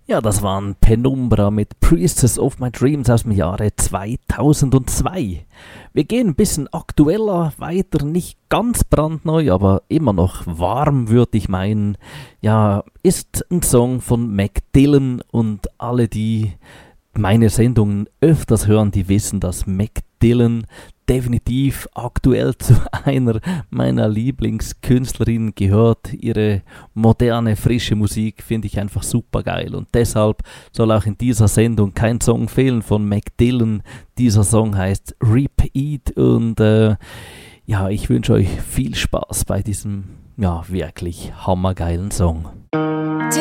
Ja, das waren Penumbra mit Priestess of My Dreams aus dem Jahre 2002. Wir gehen ein bisschen aktueller weiter, nicht ganz brandneu, aber immer noch warm, würde ich meinen. Ja, ist ein Song von Mac Dillon und alle, die meine Sendungen öfters hören, die wissen, dass Mac Dillon definitiv aktuell zu einer meiner Lieblingskünstlerinnen gehört. Ihre moderne, frische Musik finde ich einfach super geil und deshalb soll auch in dieser Sendung kein Song fehlen von Mac Dillon. Dieser Song heißt Repeat und ich wünsche euch viel Spaß bei diesem wirklich hammergeilen Song.